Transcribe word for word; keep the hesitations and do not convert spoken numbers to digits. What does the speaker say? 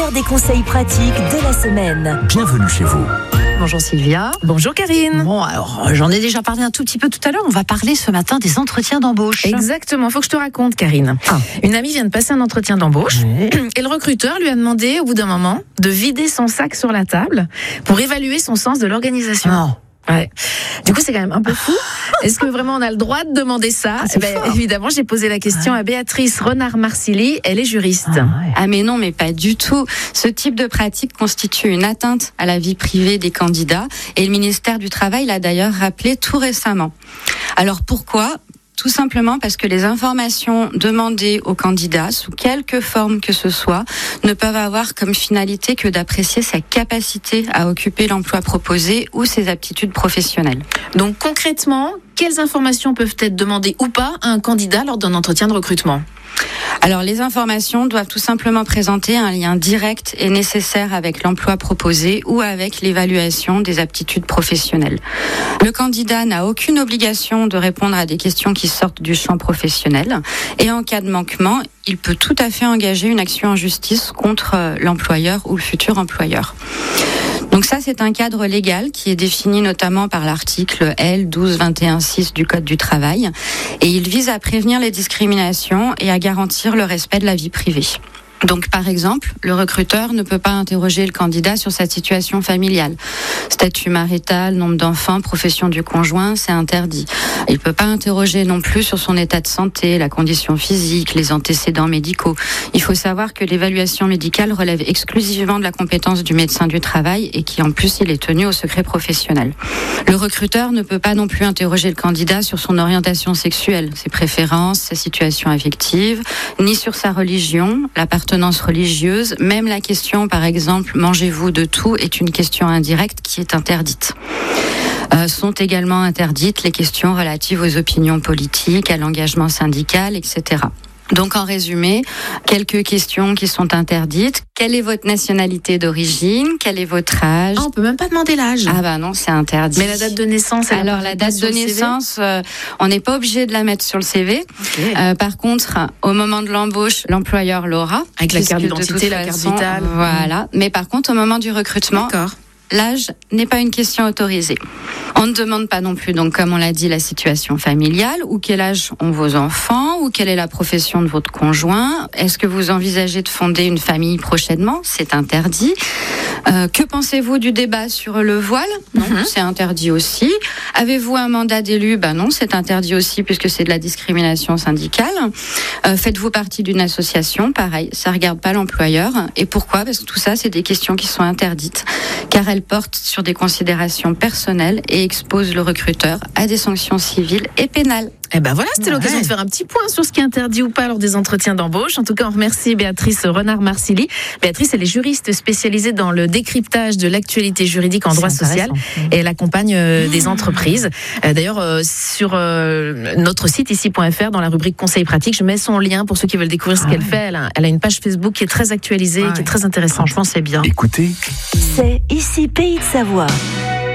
Des conseils pratiques de la semaine. Bienvenue chez vous. Bonjour Sylvia. Bonjour Karine. Bon, alors j'en ai déjà parlé un tout petit peu tout à l'heure. On va parler ce matin des entretiens d'embauche. Exactement, faut que je te raconte Karine. Ah. Une amie vient de passer un entretien d'embauche oui. et le recruteur lui a demandé au bout d'un moment de vider son sac sur la table pour évaluer son sens de l'organisation. Non. Ouais. Du coup, c'est quand même un peu fou. Est-ce que vraiment on a le droit de demander ça? ah, ben, Évidemment, j'ai posé la question ouais. à Béatrice Renard-Marcilly. Elle est juriste. Ah, ouais. ah mais non, mais pas du tout. Ce type de pratique constitue une atteinte à la vie privée des candidats et le ministère du Travail l'a d'ailleurs rappelé tout récemment. Alors pourquoi ? Tout simplement parce que les informations demandées aux candidats, sous quelque forme que ce soit, ne peuvent avoir comme finalité que d'apprécier sa capacité à occuper l'emploi proposé ou ses aptitudes professionnelles. Donc concrètement, quelles informations peuvent être demandées ou pas à un candidat lors d'un entretien de recrutement ? Alors, les informations doivent tout simplement présenter un lien direct et nécessaire avec l'emploi proposé ou avec l'évaluation des aptitudes professionnelles. Le candidat n'a aucune obligation de répondre à des questions qui sortent du champ professionnel et en cas de manquement, il peut tout à fait engager une action en justice contre l'employeur ou le futur employeur. Donc ça, c'est un cadre légal qui est défini notamment par l'article L douze vingt et un six du Code du travail et il vise à prévenir les discriminations et à garantir le respect de la vie privée. Donc, par exemple, le recruteur ne peut pas interroger le candidat sur sa situation familiale. Statut marital, nombre d'enfants, profession du conjoint, c'est interdit. Il ne peut pas interroger non plus sur son état de santé, la condition physique, les antécédents médicaux. Il faut savoir que l'évaluation médicale relève exclusivement de la compétence du médecin du travail et qui, en plus, il est tenu au secret professionnel. Le recruteur ne peut pas non plus interroger le candidat sur son orientation sexuelle, ses préférences, sa situation affective, ni sur sa religion, l'appartenance religieuse, même la question, par exemple, mangez-vous de tout, est une question indirecte qui est interdite. Euh, sont également interdites les questions relatives aux opinions politiques, à l'engagement syndical, et cetera. Donc, en résumé, quelques questions qui sont interdites. Quelle est votre nationalité d'origine ? Quel est votre âge ? Ah, on peut même pas demander l'âge. Ah bah non, c'est interdit. Mais la date de naissance, elle Alors, la date de naissance, euh, on n'est pas obligé de la mettre sur le C V. Okay. Euh, par contre, au moment de l'embauche, l'employeur l'aura. Avec la carte d'identité, la carte vitale. Voilà. Mais par contre, au moment du recrutement, D'accord. l'âge n'est pas une question autorisée. On ne demande pas non plus, donc comme on l'a dit, la situation familiale, ou quel âge ont vos enfants, ou quelle est la profession de votre conjoint. Est-ce que vous envisagez de fonder une famille prochainement ? C'est interdit. Euh, que pensez-vous du débat sur le voile ? Non, mm-hmm. c'est interdit aussi. Avez-vous un mandat d'élu ? Ben non, c'est interdit aussi puisque c'est de la discrimination syndicale. Euh, faites-vous partie d'une association ? Pareil, ça regarde pas l'employeur. Et pourquoi ? Parce que tout ça, c'est des questions qui sont interdites, car elles portent sur des considérations personnelles et exposent le recruteur à des sanctions civiles et pénales. Eh ben voilà, c'était ouais. l'occasion de faire un petit point sur ce qui est interdit ou pas lors des entretiens d'embauche. En tout cas, on remercie Béatrice Renard-Marcilly. Béatrice, elle est juriste spécialisée dans le décryptage de l'actualité juridique en droit social et elle accompagne euh, des entreprises. Euh, d'ailleurs, euh, sur euh, notre site ici point f r, dans la rubrique conseils pratiques, je mets son lien pour ceux qui veulent découvrir ce ah qu'elle ouais. fait. Elle a, elle a une page Facebook qui est très actualisée, ah et qui est très intéressante. Franchement, c'est bien. Écoutez, c'est ici Pays de Savoie.